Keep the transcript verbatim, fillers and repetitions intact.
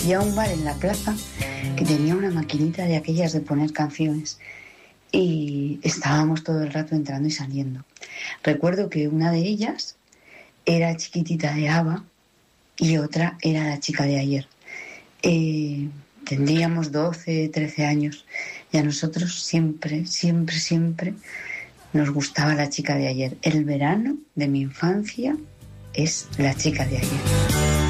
Había un bar en la plaza que tenía una maquinita de aquellas de poner canciones y estábamos todo el rato entrando y saliendo. Recuerdo que una de ellas era Chiquitita de ABBA y otra era La chica de ayer. Eh, tendríamos doce, trece años y a nosotros siempre, siempre, siempre nos gustaba La chica de ayer. El verano de mi infancia es La chica de ayer.